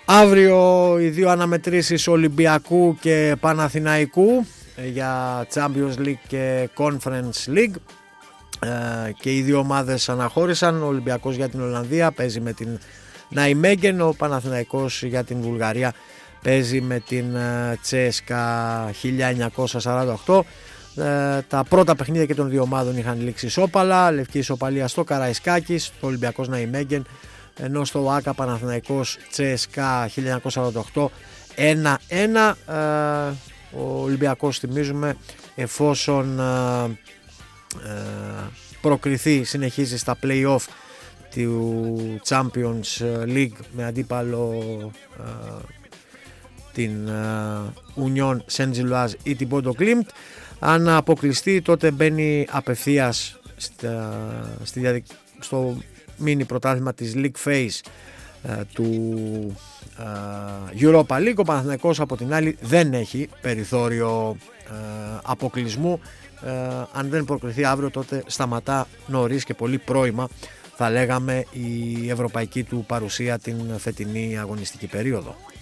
Αύριο οι δύο αναμετρήσεις Ολυμπιακού και Παναθηναϊκού για Champions League και Conference League. Και οι δύο ομάδες αναχώρησαν. Ο Ολυμπιακός για την Ολλανδία παίζει με την Ναϊμέγεν, ο Παναθηναϊκός για την Βουλγαρία παίζει με την Τσέσκα 1948. Τα πρώτα παιχνίδια και των δύο ομάδων είχαν λήξει ισόπαλα. Λευκή ισοπαλία στο Καραϊσκάκης, το Ολυμπιακός Ναϊμέγεν, ενώ στο ΆΚΑ Παναθηναϊκός Τσέσκα 1948 1-1. Ο Ολυμπιακός, θυμίζουμε, εφόσον προκριθεί, συνεχίζει στα play-off του Champions League με αντίπαλο την Union Saint-Gilloise ή την Bodo Glimt. Αν αποκλειστεί, τότε μπαίνει απευθείας στο μίνι πρωτάθλημα της League Phase του Europa League. Ο Παναθηναϊκός από την άλλη δεν έχει περιθώριο αποκλεισμού. Αν δεν προκριθεί αύριο, τότε σταματά νωρίς και πολύ πρώιμα, θα λέγαμε, η ευρωπαϊκή του παρουσία την φετινή αγωνιστική περίοδο.